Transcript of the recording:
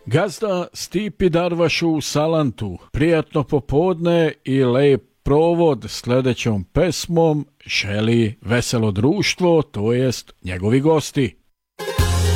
Gazda Stipi Darvašu u Salantu, prijatno popodne i lep provod sljedećom pesmom želi veselo društvo, to jest njegovi gosti.